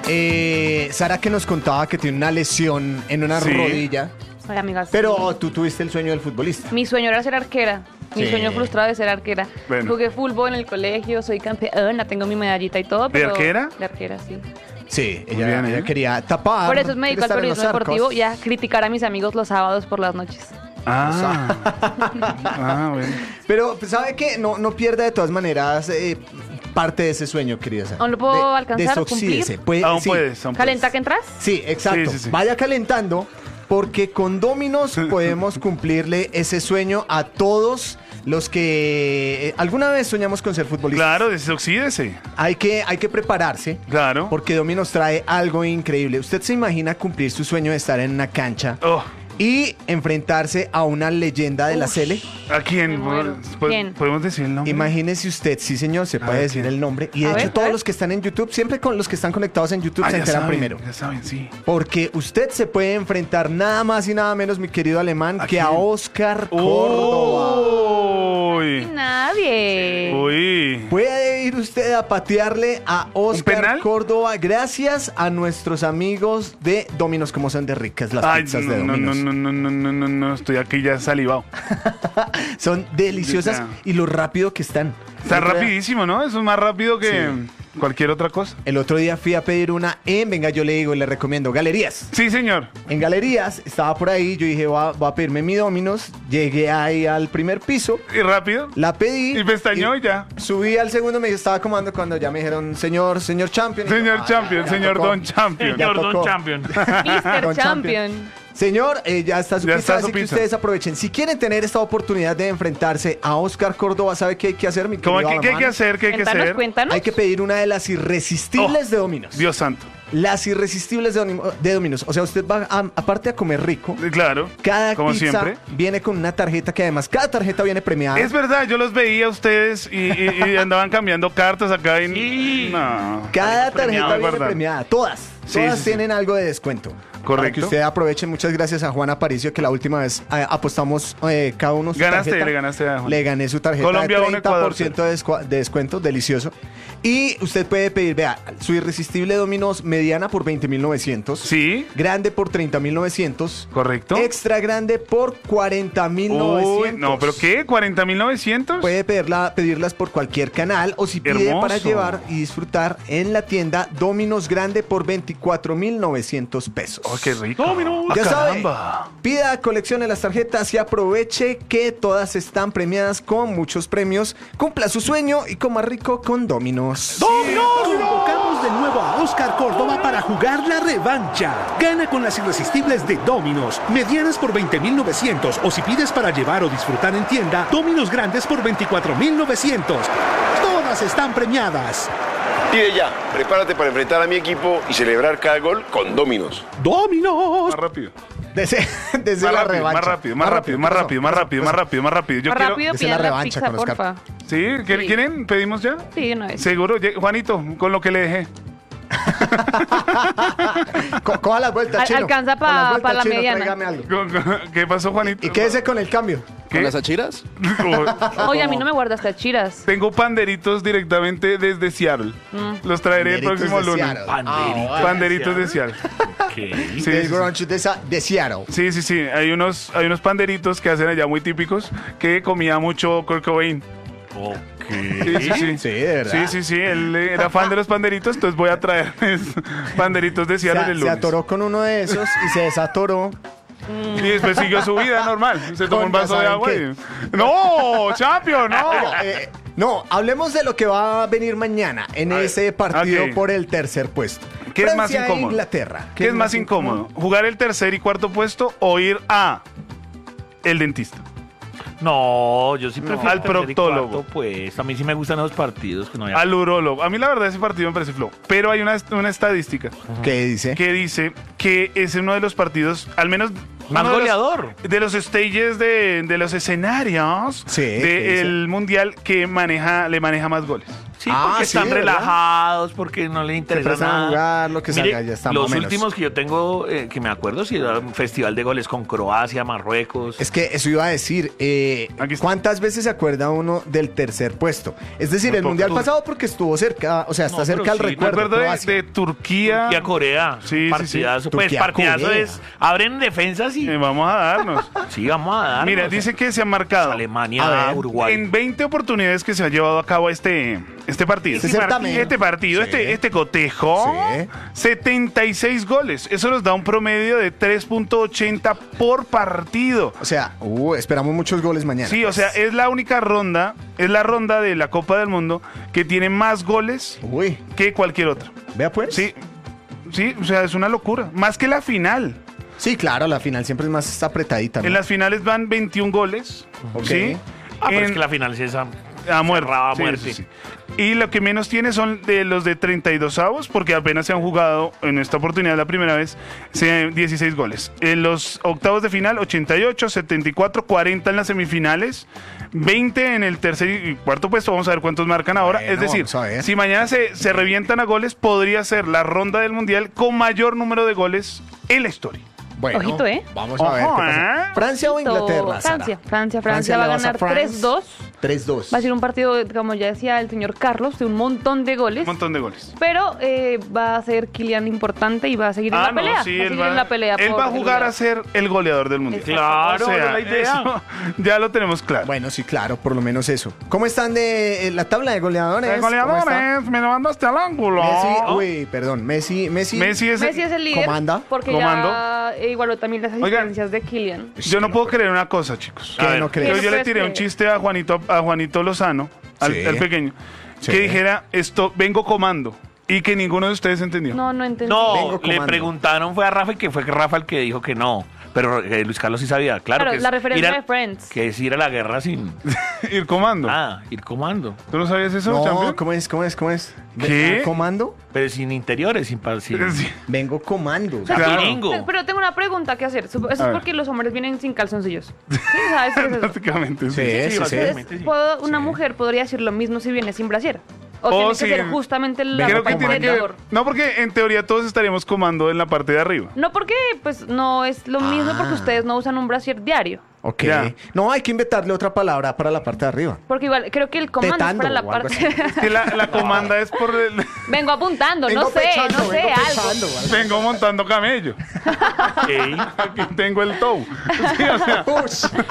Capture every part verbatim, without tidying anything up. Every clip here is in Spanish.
Eh, Sara que nos contaba que tiene una lesión en una Sí. rodilla. Ay, amigas. Pero tú tuviste el sueño del futbolista. Mi sueño era ser arquera. Mi Sí. sueño frustrado de ser arquera. Bueno. Jugué fútbol en el colegio, soy campeona, tengo mi medallita y todo. ¿De Pero arquera? De arquera, sí. Sí, ella, bien, ella ¿eh? quería tapar. Por eso me dedico al estar en periodismo los arcos. deportivo y a criticar a mis amigos los sábados por las noches. Ah. Ah, bueno. Pero, ¿sabe qué? No, no pierda de todas maneras eh, parte de ese sueño, querida Sara. ¿Aún lo puedo De- alcanzar, desoxídese. cumplir? Puede- Aún sí. puedes, aún ¿Calenta puedes. que entras? Sí, exacto. Sí, sí, sí. Vaya calentando porque con Dominos podemos cumplirle ese sueño a todos los que eh, alguna vez soñamos con ser futbolistas. Claro, desoxídese. Hay que, hay que prepararse. Claro. Porque Dominos trae algo increíble. ¿Usted se imagina cumplir su sueño de estar en una cancha Oh, y enfrentarse a una leyenda de la Cele? ¿a quién? Me muero. Po- ¿Quién? ¿Podemos decir el nombre? Imagínese usted, sí señor, se puede ver, decir ¿quién? el nombre. Y de A hecho ver, a todos ver. los que están en YouTube, siempre con los que están conectados en YouTube Ah, se ya enteran saben, primero. ya saben, sí. Porque usted se puede enfrentar nada más y nada menos, mi querido alemán, ¿A que a quién? Oscar Córdoba. Uy. Nadie. Uy. Puede ir usted a patearle a Oscar penal? Córdoba gracias a nuestros amigos de Dominos, como son de ricas las Ay, pizzas no, de no, Dominos. no, no, no, no, no, no, estoy aquí ya salivado. Son deliciosas Ya. y lo rápido que están. Está El otro día- rapidísimo, ¿no? Eso es más rápido que Sí. cualquier otra cosa. El otro día fui a pedir una en, venga, yo le digo y le recomiendo, Galerías. Sí, señor. En Galerías, estaba por ahí, yo dije, voy a, voy a pedirme mi Dominos, llegué ahí al primer piso, Y rápido. la pedí. Y pestañó y ya. Subí al segundo, me estaba acomodando cuando ya me dijeron, señor, señor Champion. Y yo, Señor "Ah, Champion, ya señor tocó". Don Champion. Ya Señor Don tocó. Champion. mister Don Champion. Señor, eh, ya está su Ya pizza, está su así que pizza. ustedes aprovechen. Si quieren tener esta oportunidad de enfrentarse a Oscar Córdoba, ¿sabe qué hay que hacer, mi ¿Cómo querido que, ¿Qué hay que Armando? hacer? ¿Qué hay que Cuéntanos, hacer? cuéntanos. Hay que pedir una de las irresistibles Oh, de Dominos. Dios santo. Las irresistibles de, Domi- de Dominos. O sea, usted va, a- aparte a comer rico, Eh, Claro. cada como pizza siempre. viene con una tarjeta que además, cada tarjeta viene premiada. Es verdad, yo los veía a ustedes y, y- y andaban cambiando cartas acá. Y... Sí. No. Cada Algo tarjeta premiado, viene guardar. premiada. Todas. Sí, Todas sí, sí. tienen algo de descuento. Para que Correcto. usted aproveche. Muchas gracias a Juan Aparicio, que la última vez eh, apostamos eh, cada uno su Ganaste, tarjeta. le ganaste a Juan. Le gané su tarjeta Colombia de uno, treinta por ciento de, descu- de descuento. Delicioso. Y usted puede pedir, vea, su irresistible Dominos mediana por veinte mil novecientos. Sí, Grande por treinta mil novecientos. correcto. Extra grande por cuarenta mil Uy, novecientos. no, pero ¿qué? ¿cuarenta mil novecientos? Puede pedirla, pedirlas por cualquier canal o si pide Hermoso. para llevar y disfrutar en la tienda Dominos Grande por veinticuatro mil novecientos pesos. Oh, qué rico. Dominos. Ah, Ya sabe, caramba. pida, coleccione las tarjetas y aproveche que todas están premiadas con muchos premios. Cumpla su sueño y coma rico con Dominos. Convocamos de nuevo a Oscar Córdoba para jugar la revancha. Gana con las irresistibles de Dominos, medianas por veinte mil novecientos o si pides para llevar o disfrutar en tienda, Dominos grandes por veinticuatro mil novecientos. Todas están premiadas. Pide ya, prepárate para enfrentar a mi equipo y celebrar cada gol con Dominos. Dominos. Más rápido. Desde, desde Más la rápido, revancha. más rápido, más rápido, más pasó, rápido, más pasó, rápido, pasó. más rápido, más rápido. Yo Más quiero... rápido Esa es la pidan la revancha pizza, con Oscar. porfa. ¿Sí? ¿Qué- Sí. ¿Quieren? ¿Pedimos ya? Sí, de una vez. Seguro. Ye- Juanito, con lo que le dejé. Co- coja las vueltas, Al- chino. alcanza Con las pa- vueltas, pa la chino, mediana. tráigame algo. ¿Qué pasó, Juanito? Y quédese con el cambio. ¿Qué? ¿Con las achiras? Oye, a mí no me guardaste a chiras. Tengo panderitos directamente desde Seattle. Los traeré el Panderitos próximo de lunes. Seattle. Panderitos. Panderitos de Seattle. Ok. Sí, Del sí, sí. brunch de, Sa- de Seattle. Sí, sí, sí. Hay unos, hay unos panderitos que hacen allá muy típicos que comía mucho Kurt Cobain. Ok. Sí, sí, sí. Sí, de verdad. Sí, sí, sí. Él era fan de los panderitos, entonces voy a traerles panderitos de Se, Seattle a- el se lunes. atoró con uno de esos y se desatoró. Y después siguió su vida normal. Se tomó un Con ya vaso de saben agua qué. y... ¡No! ¡Champion! ¡No! Eh, no, hablemos de lo que va a venir mañana en A ver, ese partido ok. por el tercer puesto. ¿Qué es más Francia e incómodo? Inglaterra. ¿Qué es más incómodo? ¿Jugar el tercer y cuarto puesto o ir a el dentista? No, yo sí prefiero Al el tercer y proctólogo. cuarto, pues a mí sí me gustan esos partidos que no haya- Al urólogo. A mí la verdad ese partido me parece flojo. Pero hay una, una estadística ¿Qué dice? que dice que es uno de los partidos, al menos... Más uno de los- goleador. De los stages de, de los escenarios Sí, ¿qué dice? del mundial que maneja, le maneja más goles. Sí, Ah, porque sí, están ¿verdad? relajados, porque no les interesa prestan a nada. jugar, lo que Mire, salga, ya está, más los o menos. últimos que yo tengo, eh, que me acuerdo, si era un festival de goles con Croacia, Marruecos. Es que eso iba a decir, eh, Aquí está. ¿cuántas veces se acuerda uno del tercer puesto? Es decir, Muy el poco. mundial Tur- pasado porque estuvo cerca, o sea, está No, pero cerca al sí, me Me recuerdo. acuerdo de, Croacia. de Turquía. Y a Corea. Sí, sí, sí. partidazo. Pues Turquía, partidazo Corea. es. Abren defensas y. Eh, vamos a darnos. Sí, vamos a dar. Mira, dice que se han marcado Alemania, A ver, Uruguay. en veinte oportunidades que se ha llevado a cabo este, este partido. Este certamen. Este partido, Sí. este, este cotejo. Sí. setenta y seis goles. Eso nos da un promedio de tres punto ochenta por partido. O sea, uh, esperamos muchos goles mañana. Sí, o sea, es la única ronda, es la ronda de la Copa del Mundo que tiene más goles Uy, que cualquier otra. vea pues. Sí, sí, o sea, es una locura. Más que la final. Sí, claro, la final siempre es más apretadita, ¿no? En las finales van veintiún goles. Ok. ¿Sí? Ah, pero es En- que la final sí es a, a muerte. cerrada a Sí, muerte. sí, sí. Y lo que menos tiene son de los de treinta y dos avos, porque apenas se han jugado en esta oportunidad la primera vez, se- dieciséis goles. En los octavos de final, ochenta y ocho, setenta y cuatro, cuarenta en las semifinales, veinte en el tercer y cuarto puesto. Vamos a ver cuántos marcan ahora. Bueno, es decir, vamos a ver. si mañana se, se revientan a goles, podría ser la ronda del Mundial con mayor número de goles en la historia. Bueno, Ojito, ¿eh? Vamos a ver Ojo, qué pasa. ¿eh? ¿Francia o Inglaterra, Sara? Francia, Francia, Francia va a le vas ganar France. tres dos. tres dos. Va a ser un partido, como ya decía el señor Carlos, de un montón de goles. Un montón de goles. Pero eh, va a ser Kylian importante y va a seguir en Ah, la pelea. no, sí, va a él seguir va, en la pelea. él por va a el jugar lugar. a ser el goleador del mundial. Claro, O sea, esa es la idea. eso ya lo tenemos claro. Bueno, sí, claro, por lo menos eso. ¿Cómo están de eh, la tabla de goleadores? El ¿Cómo está? goleador es, me lo mandaste al ángulo. Messi, uy, perdón, Messi, Messi. Messi es el- Messi es el líder Comanda. porque Comando. ya eh, igualó también las Oigan. asistencias de Kylian. Yo no puedo creer una cosa, chicos. ¿Qué A ver, no crees? Yo, ¿Qué yo no le puedes tiré un creer? chiste a Juanito, a Juanito Lozano, al, Sí. al pequeño, Sí. que dijera esto, vengo comando, y que ninguno de ustedes entendió. No, no entendí. Vengo No, le comando. preguntaron, fue a Rafa y que fue Rafa el que dijo que no. Pero eh, Luis Carlos sí sabía, claro. Claro, que es la referencia ir a- de Friends. Que es ir a la guerra sin Ir comando. nada, ir comando. ¿Tú no sabías eso, No, champion? ¿cómo es? ¿Cómo es? ¿Cómo es? ¿Qué? ¿Comando? Pero sin interiores, sin... pa- sin Sí. Vengo comando. O sea, Claro. pero- Pero tengo una pregunta que hacer. Sup- Eso A es ver. porque los hombres vienen sin calzoncillos. ¿Sí? ¿Sabes qué es eso? Prácticamente, sí. Sí, sí, sí. Entonces, sí. puedo- una mujer podría decir lo mismo si viene sin brasier. O O tiene que si- ser justamente la Creo ropa que tiene que ver. interior. No, porque en teoría todos estaríamos comando en la parte de arriba. No, porque pues no es lo mismo Ah. porque ustedes no usan un brasier diario. Ok. Ya. No, hay que inventarle otra palabra para la parte de arriba. Porque igual creo que el comando Tetando es para la o algo parte. Es que la, la comanda es por el... Vengo apuntando, Vengo no sé, pechando, no sé, vengo algo. pechando, algo. Vengo montando camello. Ok. Aquí tengo el tow. Sí, o sea, Ush.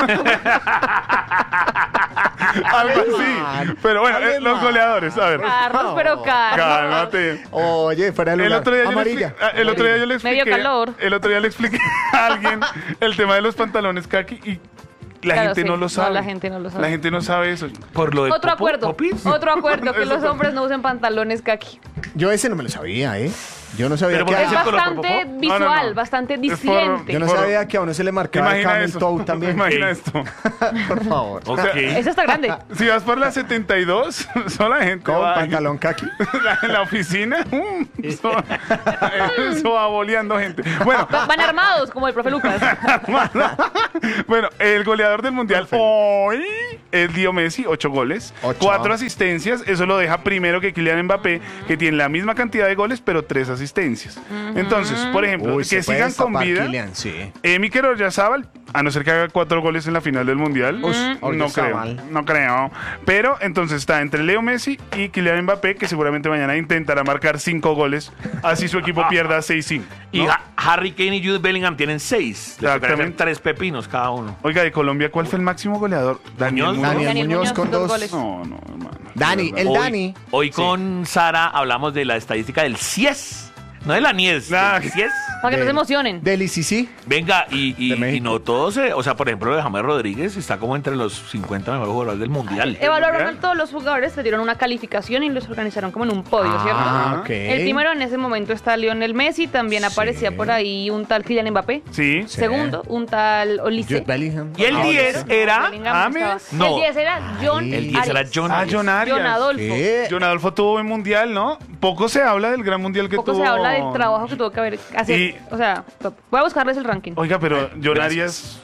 algo así. mal. Pero bueno, Hable eh, los mal. goleadores, a ver. Carlos, pero Carlos. Cálmate. Oye, fuera de El lugar. otro, día yo le Amarilla. expli- ah, el otro día yo le Medio expliqué. calor. El otro día le expliqué a alguien el tema de los pantalones kaki y la Claro, gente sí. no lo No, sabe. la gente no lo sabe. La gente no sabe eso. Por lo de Otro popo- acuerdo, popis. otro acuerdo, que Eso los fue- hombres no usen pantalones kaki. Yo ese no me lo sabía, ¿eh? Yo no sabía Pero que ¿por qué Es es el color por bastante popó? visual, No, no, no. bastante Es por- diciente. yo no Por- sabía que a uno se le marcaba el Imagina camel eso. toe también. Imagina Sí. esto. Por favor. Ok. Eso está grande. Si vas por la setenta y dos, solo la gente Con va pantalón kaki. la- en la oficina. mm, Eso, eso va boleando gente. Bueno, Va- Van armados, como el profe Lucas. bueno, el goleador del mundial hoy es Leo Messi, ocho goles, Ocho. cuatro asistencias. Eso lo deja primero que Kylian Mbappé, que tiene la misma cantidad de goles, pero tres asistencias. Entonces, por ejemplo, Uy, se que puede sigan con destapar vida. Kylian, sí. Eh, Mikel Oyarzabal, a no ser que haga cuatro goles en la final del mundial, Ush, no creo, Oyarzabal. no creo. Pero entonces está entre Leo Messi y Kylian Mbappé, que seguramente mañana intentará marcar cinco goles, así su equipo pierda seis cinco. Y Ha- Harry Kane y Jude Bellingham tienen seis. Les tocaría hacer Exactamente. tres pepinos cada uno. Oiga, de Colombia, ¿cuál fue el máximo goleador? Daniel Muñoz. Muñoz. Daniel, Daniel Muñoz, Muñoz, con dos dos. goles. No, no, hermano. Dani, el Hoy, Dani. hoy con Sara hablamos de la estadística del C I E S. No de la Nies, Nah. del C I E S. Para que no Del- se emocionen. Del I C C. Venga, y, y- De México. y no todos, eh, o sea, por ejemplo, de James Rodríguez está como entre los cincuenta mejores jugadores del Mundial. Evaluaron mundial? a todos los jugadores, le dieron una calificación y los organizaron como en un podio, Ah, ¿cierto? ok. El primero en ese momento está Lionel Messi, también aparecía por ahí un tal Kylian Mbappé. Sí. Sí. Segundo, un tal Olise. Jude Bellingham. Y el Ah, diez Olise. era... Bellingham James. estaba. No. El diez era John Ay. El diez era Arias. John Ah, Arias. John Arias. John Adolfo. ¿Qué? John Adolfo tuvo un mundial, ¿no? Poco se habla del gran mundial que Poco tuvo. se habla del trabajo que tuvo que haber hacer. Y- O sea, voy a buscarles el ranking. Oiga, pero John Arias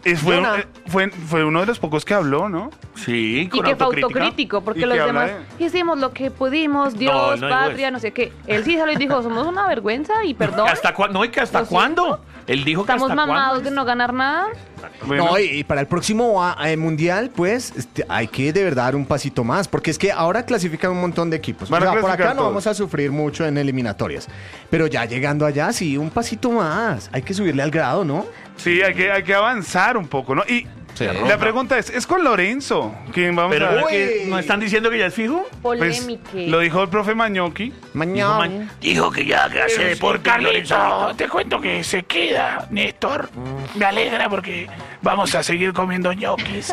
Es- fue, Yo un- nada. eh, fue, fue uno de los pocos que habló, ¿no? Sí, Y con que fue autocrítica. autocrítico, porque Y los que habla demás de- hicimos lo que pudimos, No, Dios, no digo patria, eso. no sé qué. Él sí salió y dijo, somos una vergüenza y perdón. ¿Hasta cuándo? No, ¿y que hasta Lo siento. cuándo? Él dijo que Estamos hasta mamados cuándo. de no ganar nada. Bueno, No, y, y para el próximo ah, eh, mundial, pues, este, hay que de verdad dar un pasito más, porque es que ahora clasifican un montón de equipos. Van a O sea, por clasificar acá no todos. vamos a sufrir mucho en eliminatorias, pero ya llegando allá, sí, un pasito más. Hay que subirle al grado, ¿no? sí, hay que, hay que avanzar un poco, ¿no? Y la pregunta es, ¿es con Lorenzo? ¿Quién vamos Pero a ver? Uy. que no están diciendo que ya es fijo. Pues, Polémica. lo dijo el profe Mañoki. Mañana. Dijo que ya que hace deporte. Carlito, te cuento que se queda, Néstor. Me alegra porque vamos a seguir comiendo ñoquis.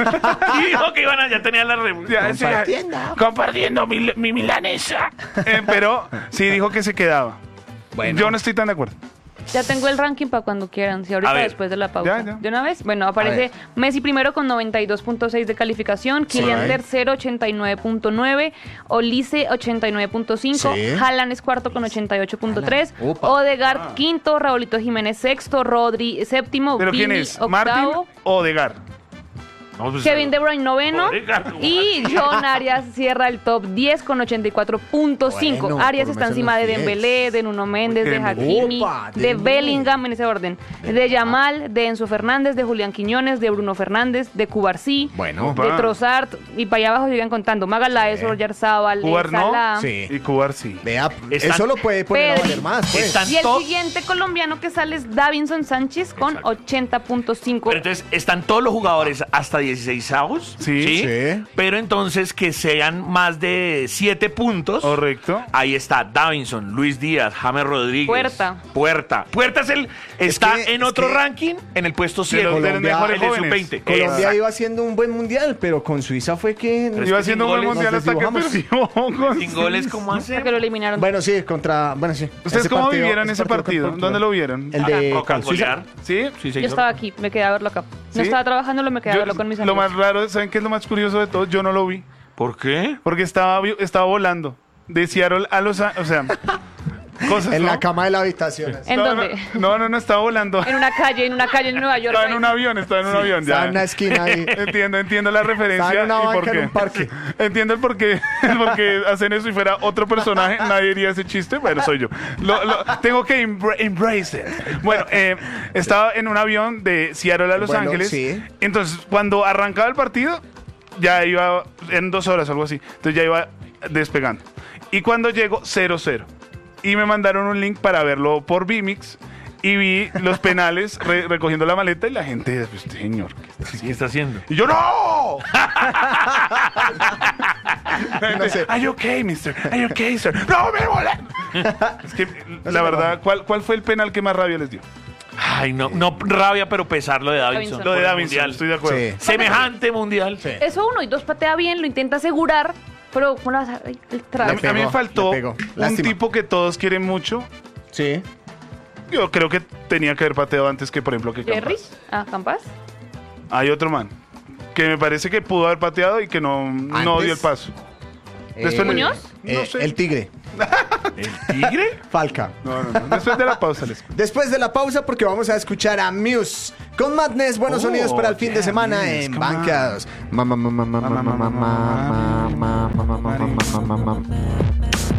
Dijo que iban a ya tener la re... Ya, sí, Compartiendo. Compartiendo mi, mi milanesa. eh, pero sí dijo que se quedaba. Bueno. Yo no estoy tan de acuerdo. Ya tengo el ranking para cuando quieran, si ahorita A ver. después de la pausa. Ya, ya. ¿De una vez? Bueno, A aparece ver. Messi primero con noventa y dos punto seis de calificación, Kylian Sí. tercero ochenta y nueve punto nueve, Olise ochenta y nueve punto cinco, Sí. Haaland es cuarto con ochenta y ocho punto tres, Upa. Odegaard quinto, Raulito Jiménez sexto, Rodri séptimo, ¿Pero quién Vini es? ¿Martin octavo, o Odegaard? No, pues, Kevin De Bruyne noveno Odegaard. y John Arias cierra el top diez con ochenta y cuatro punto cinco. Bueno, Arias por lo está menos encima de en los diez. Dembélé, de Nuno Méndez, de Dembélé. Hakimi, Opa, de Dembélé. Bellingham en ese orden, de Yamal, de Enzo Fernández, de Julián Quiñones, de Bruno Fernández, de Cubarsí, Bueno. Opa. de Trossard y para allá abajo siguen contando Magaláes, Sí. Oyarzábal, Cubar no. Salah. Sí. Y Cubar sí. Vea, Están- eso lo puede poner a Pedri. valer más, pues. Están Y el to- siguiente colombiano que sale es Davinson Sánchez con Exacto. ochenta punto cinco. Pero entonces, ¿están todos los jugadores hasta dieciséis avos? Sí. Sí. Pero entonces que sean más de siete puntos. Correcto. Ahí está Davinson, Luis Díaz, James Rodríguez. Puerta. Puerta. Puerta es el, está que- en es otro que- ranking, en el puesto De siete. los, de los Colombia- mejores el de jóvenes. sub veinte. Colombia Exacto. iba haciendo un buen mundial, pero con Suiza fue que... Pero Iba es que haciendo un sin buen goles mundial nos hasta que desdibujamos. perdió. con Sin goles, ¿cómo hace? Que lo eliminaron. Bueno, sí, contra... Bueno, sí. ¿Ustedes Ese cómo partido- vivieron ese partido? contra ¿Dónde Portugal. lo vieron? El de... Acá, ¿cuál? Suiza. golear. ¿Sí? Sí, Yo señor. estaba aquí, me quedé a verlo acá. ¿Sí? No estaba trabajando, lo me quedé a Yo- verlo con mis lo amigos. más raro, ¿saben qué es lo más curioso de todo? Yo no lo vi. ¿Por qué? Porque estaba, vi- estaba volando. De Seattle a Los Ángeles. O sea, cosas. En ¿no? la cama de la habitación. ¿En No, dónde? No, no, no, estaba volando. En una calle, en una calle en Nueva York. Estaba en un avión, estaba en un avión. Estaba Ya. en una esquina ahí. Entiendo, entiendo la referencia. Estaba en una y por banca en qué. un parque. Entiendo el por qué, el por qué hacen eso. Si fuera otro personaje, nadie diría ese chiste, pero soy yo. Lo- lo- tengo que embra- embrace it. Bueno, eh, estaba en un avión de Seattle a Los Bueno, Ángeles. sí. Entonces, cuando arrancaba el partido, ya iba en dos horas o algo así. Entonces ya iba despegando. Y cuando llego, cero cero. Y me mandaron un link para verlo por Vimix. Y vi los penales re- recogiendo la maleta y la gente, pues, señor, ¿Qué está haciendo? y yo, ¡no! No sé. Are you okay, mister? Are you okay, sir? ¡No, me volé! Es que, la verdad, ¿cuál, ¿cuál fue el penal que más rabia les dio? Ay, no, no rabia, pero pesar lo de Davinson. Davinson. Lo de Por el Davinson, mundial. estoy de acuerdo. Sí. Semejante mundial. Sí. Eso uno y dos patea bien, lo intenta asegurar, pero ¿cómo lo vas a- ay, el A trago. mí, a mí me pegó, faltó le pegó. un Lástima. tipo que todos quieren mucho. Sí. Yo creo que tenía que haber pateado antes que, por ejemplo, que Jerry, Campas. ah, Campas. Hay otro man que me parece que pudo haber pateado y que no, no ¿Antes? dio el paso. Después Eh, le- ¿Muñoz? eh, No sé. El tigre. ¿El tigre? Falca. No, no, no. Después de la pausa les cuento. Después de la pausa, porque vamos a escuchar a Muse con Madness, buenos Oh, sonidos para el fin de yeah, semana Muse, en come on. Bancados. Mamá, mamá, mamá, mamá, mamá, mamá, mamá, mamá, mamá, mamá, mamá.